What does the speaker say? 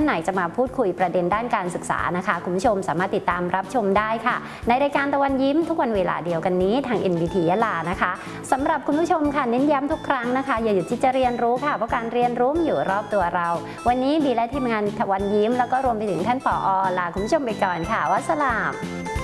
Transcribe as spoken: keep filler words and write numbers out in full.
านไหนจะมาพูดคุยประเด็นด้านการศึกษานะคะคุณผู้ชมสามารถติดตามรับชมได้ค่ะในรายการตะวันยิ้มทุกวันเวลาเดียวกันนี้ทาง เอ็น บี ที ยะลานะคะสำหรับคุณผู้ชมค่ะเน้นย้ำทุกครั้งนะคะอย่าหยุดที่จะเรียนรู้ค่ะเพราะการเรียนรู้อยู่รอบตัวเราวันนี้บีและทีมงานตะวันยิ้มแล้วก็รวมไปถึงท่านผอ.ลาคุณผู้ชมไปก่อนค่ะวัสสลาม